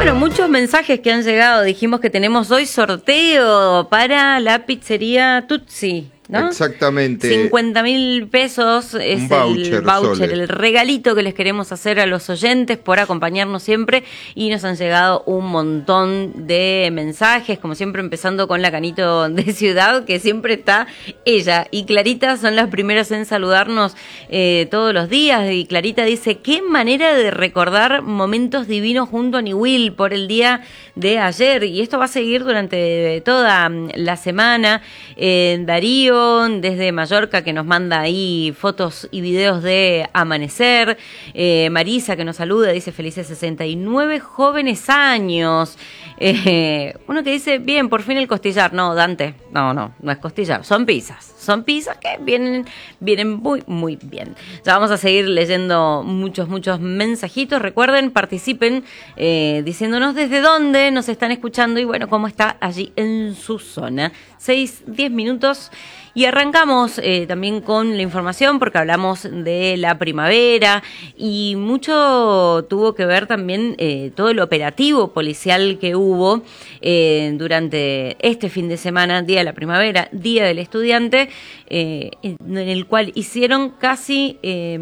Bueno, muchos mensajes que han llegado. Dijimos que tenemos hoy sorteo para la pizzería Tutsi, ¿no? Exactamente. 50.000 pesos es un voucher, el regalito que les queremos hacer a los oyentes por acompañarnos siempre. Y nos han llegado un montón de mensajes, como siempre empezando con la Canito de Ciudad, que siempre está ella y Clarita son las primeras en saludarnos todos los días. Y Clarita dice, qué manera de recordar momentos divinos junto a Niwil por el día de ayer. Y esto va a seguir durante toda la semana. Darío desde Mallorca, que nos manda ahí fotos y videos de amanecer. Marisa, que nos saluda, dice felices 69 jóvenes años. Uno que dice, bien, por fin el costillar. No, Dante, no es costillar, son pizzas que vienen muy, muy bien. Ya vamos a seguir leyendo muchos mensajitos. Recuerden, participen diciéndonos desde dónde nos están escuchando y bueno, cómo está allí en su zona. 6-10 minutos. Y arrancamos también con la información porque hablamos de la primavera y mucho tuvo que ver también todo el operativo policial que hubo durante este fin de semana, Día de la Primavera, Día del Estudiante, en el cual hicieron casi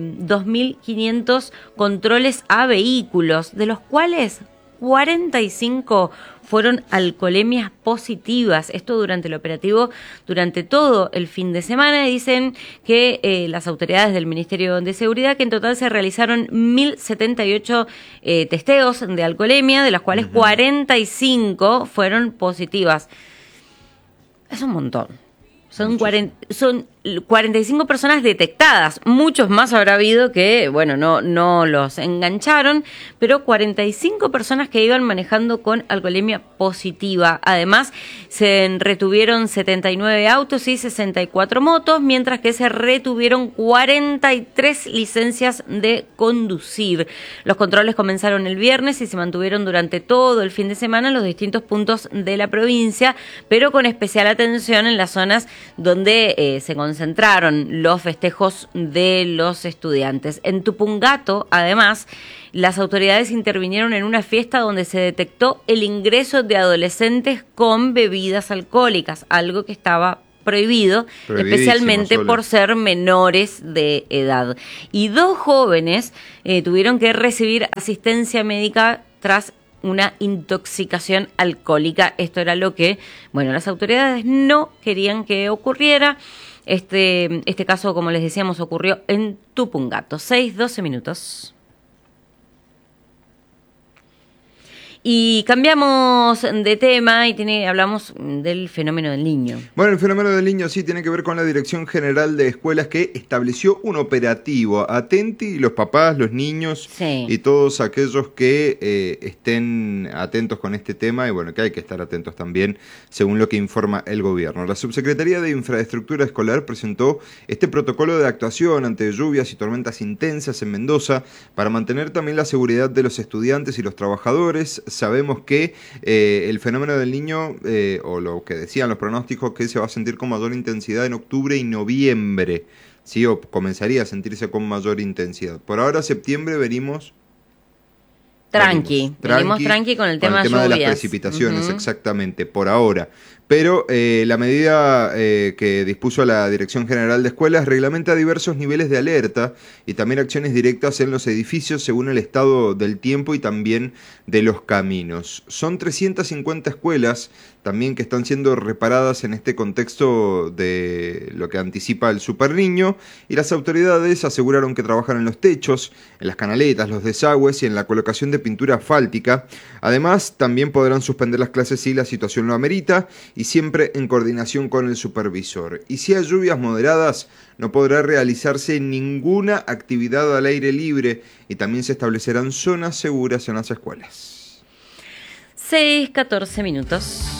2.500 controles a vehículos, de los cuales 45 fueron alcoholemias positivas. Esto durante el operativo, durante todo el fin de semana. Y dicen que las autoridades del Ministerio de Seguridad, que en total se realizaron 1.078 testeos de alcoholemia, de las cuales 45 fueron positivas. Es un montón. Son 45 personas detectadas. Muchos más habrá habido que, bueno, no los engancharon, pero 45 personas que iban manejando con alcoholemia positiva. Además, se retuvieron 79 autos y 64 motos, mientras que se retuvieron 43 licencias de conducir. Los controles comenzaron el viernes y se mantuvieron durante todo el fin de semana en los distintos puntos de la provincia, pero con especial atención en las zonas donde se concentraron los festejos de los estudiantes. En Tupungato, además, las autoridades intervinieron en una fiesta donde se detectó el ingreso de adolescentes con bebidas alcohólicas, algo que estaba prohibido, especialmente por ser menores de edad. Y 2 jóvenes tuvieron que recibir asistencia médica tras una intoxicación alcohólica. Esto era lo que, bueno, las autoridades no querían que ocurriera. Este caso, como les decíamos, ocurrió en Tupungato. 6:12 minutos. Y cambiamos de tema y hablamos del fenómeno del niño. Bueno, el fenómeno del niño sí tiene que ver con la Dirección General de Escuelas, que estableció un operativo. Atenti los papás, los niños y todos aquellos que estén atentos con este tema, y bueno, que hay que estar atentos también según lo que informa el gobierno. La Subsecretaría de Infraestructura Escolar presentó este protocolo de actuación ante lluvias y tormentas intensas en Mendoza para mantener también la seguridad de los estudiantes y los trabajadores. Sabemos que el fenómeno del niño, o lo que decían los pronósticos, que se va a sentir con mayor intensidad en octubre y noviembre, ¿sí? O comenzaría a sentirse con mayor intensidad. Por ahora, septiembre, venimos tranqui con el tema de las precipitaciones, exactamente, por ahora. Pero la medida que dispuso la Dirección General de Escuelas reglamenta diversos niveles de alerta y también acciones directas en los edificios según el estado del tiempo y también de los caminos. Son 350 escuelas también que están siendo reparadas en este contexto de lo que anticipa el Superniño, y las autoridades aseguraron que trabajan en los techos, en las canaletas, los desagües y en la colocación de pintura asfáltica. Además, también podrán suspender las clases si la situación lo amerita, y siempre en coordinación con el supervisor. Y si hay lluvias moderadas, no podrá realizarse ninguna actividad al aire libre, y también se establecerán zonas seguras en las escuelas. 6:14 minutos.